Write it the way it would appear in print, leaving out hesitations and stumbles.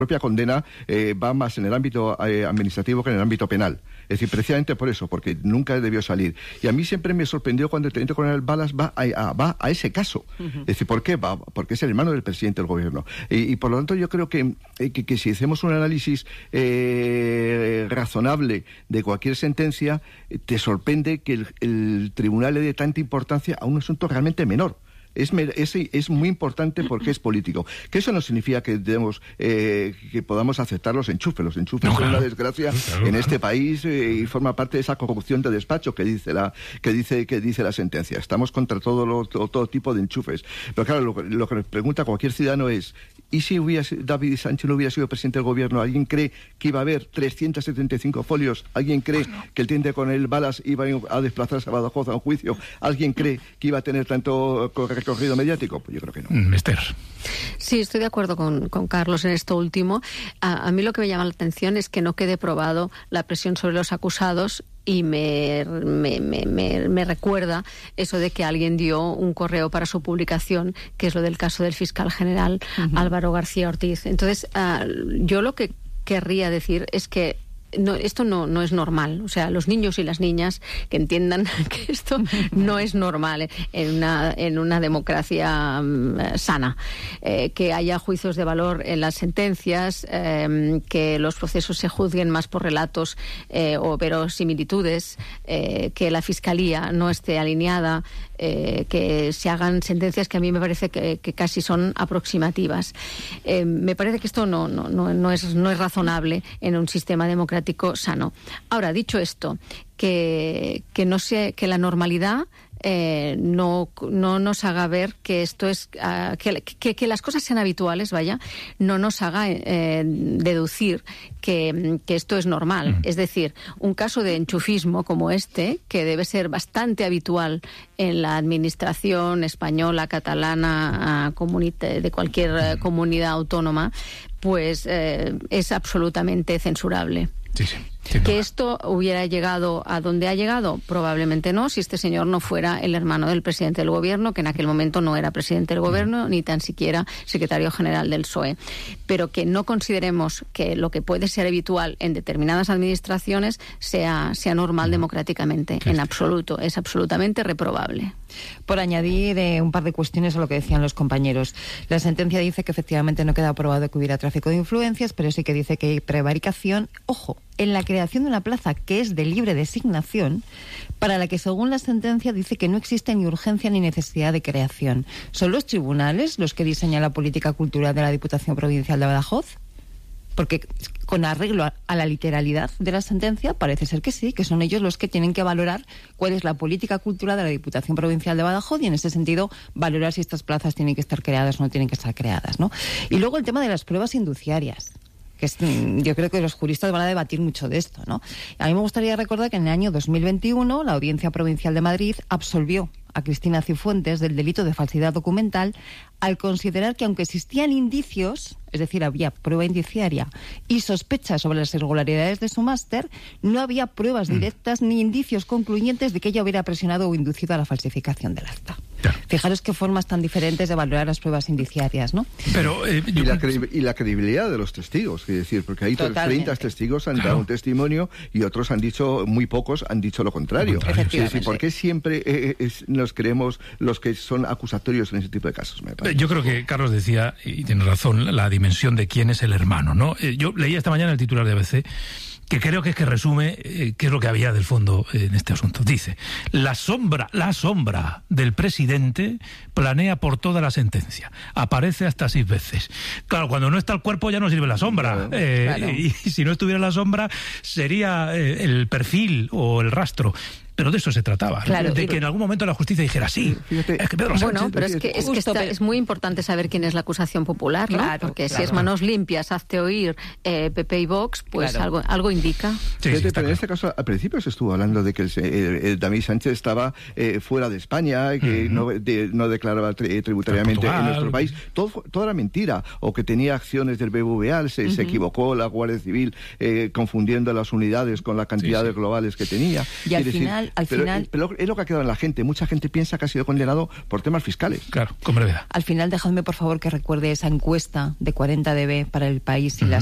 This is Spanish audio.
propia condena va más en el ámbito administrativo que en el ámbito penal. Es decir, precisamente por eso, porque nunca debió salir. Y a mí siempre me sorprendió cuando el teniente coronel Balas va a ese caso. Es decir, ¿por qué? Porque es el hermano del presidente del gobierno. Y por lo tanto yo creo que si hacemos un análisis razonable de cualquier sentencia, te sorprende que el tribunal le dé tanta importancia a un asunto realmente menor. Es muy importante porque es político. Que eso no significa que que podamos aceptar los enchufes. Los enchufes son una desgracia en este país y forma parte de esa corrupción de despacho que dice la sentencia. Estamos contra todo tipo de enchufes. Pero claro, lo que nos pregunta cualquier ciudadano es: ¿y si David Sánchez no hubiera sido presidente del gobierno? ¿Alguien cree que iba a haber 375 folios? ¿Alguien cree que el teniente coronel Balas iba a desplazarse a Badajoz a un juicio? ¿Alguien cree que iba a tener tanto recorrido mediático? Pues yo creo que no. Esther. Sí, estoy de acuerdo con Carlos en esto último. A mí lo que me llama la atención es que no quede probado la presión sobre los acusados. Y me recuerda eso de que alguien dio un correo para su publicación, que es lo del caso del fiscal general Álvaro García Ortiz. Entonces, yo lo que querría decir es que esto no es normal. O sea, los niños y las niñas que entiendan que esto no es normal en una democracia sana. Que haya juicios de valor en las sentencias, que los procesos se juzguen más por relatos o verosimilitudes, que la fiscalía no esté alineada, que se hagan sentencias que a mí me parece que casi son aproximativas. Me parece que esto no es razonable en un sistema democrático sano. Ahora, dicho esto, que la normalidad no nos haga ver que esto es que las cosas sean habituales, no nos haga deducir que esto es normal. Es decir, un caso de enchufismo como este, que debe ser bastante habitual en la administración española, catalana, de cualquier comunidad autónoma, pues es absolutamente censurable. Sí. ¿Que esto hubiera llegado a donde ha llegado? Probablemente no, si este señor no fuera el hermano del presidente del gobierno, que en aquel momento no era presidente del gobierno, ni tan siquiera secretario general del PSOE. Pero que no consideremos que lo que puede ser habitual en determinadas administraciones sea normal democráticamente. En absoluto, es absolutamente reprobable. Por añadir un par de cuestiones a lo que decían los compañeros. La sentencia dice que efectivamente no queda probado que hubiera tráfico de influencias, pero sí que dice que hay prevaricación. Ojo, en la creación de una plaza que es de libre designación, para la que según la sentencia dice que no existe ni urgencia ni necesidad de creación. ¿Son los tribunales los que diseñan la política cultural de la Diputación Provincial de Badajoz? Porque con arreglo a la literalidad de la sentencia parece ser que sí, que son ellos los que tienen que valorar cuál es la política cultural de la Diputación Provincial de Badajoz y en ese sentido valorar si estas plazas tienen que estar creadas o no tienen que estar creadas, ¿no? Y luego el tema de las pruebas induciarias. Yo creo que los juristas van a debatir mucho de esto, ¿no? A mí me gustaría recordar que en el año 2021 la Audiencia Provincial de Madrid absolvió a Cristina Cifuentes del delito de falsedad documental al considerar que aunque existían indicios, es decir, había prueba indiciaria y sospechas sobre las irregularidades de su máster, no había pruebas directas ni indicios concluyentes de que ella hubiera presionado o inducido a la falsificación del acta. Claro. Fijaros qué formas tan diferentes de valorar las pruebas indiciarias, ¿no? Pero, y la credibilidad de los testigos, es decir, porque hay 30 testigos han dado un testimonio y otros muy pocos han dicho lo contrario. Efectivamente. Es decir, ¿por qué siempre nos creemos los que son acusatorios en ese tipo de casos? Yo creo que Carlos decía, y tiene razón, la dimensión de quién es el hermano, ¿no? Yo leía esta mañana el titular de ABC, que creo que resume qué es lo que había del fondo en este asunto. Dice: la sombra del presidente planea por toda la sentencia. Aparece hasta 6 veces. Claro, cuando no está el cuerpo ya no sirve la sombra. Claro. Y si no estuviera la sombra, sería el perfil o el rastro. Pero de eso se trataba, claro, de que en algún momento la justicia dijera sí. Fíjate, es que Pedro Sánchez... Bueno, pero es muy importante saber quién es la acusación popular, ¿no? Claro, porque si es manos limpias, hazte oír PP y Vox, pues algo indica. Sí, pero en este caso, al principio se estuvo hablando de que David Sánchez estaba fuera de España, que no declaraba tributariamente en nuestro país. Todo era mentira. O que tenía acciones del BBVA, se equivocó la Guardia Civil confundiendo las unidades con la cantidad de globales que tenía. Y al final... al final... Pero es lo que ha quedado en la gente. Mucha gente piensa que ha sido condenado por temas fiscales. Claro, con brevedad. Al final, dejadme por favor que recuerde esa encuesta de 40 dB para El País y las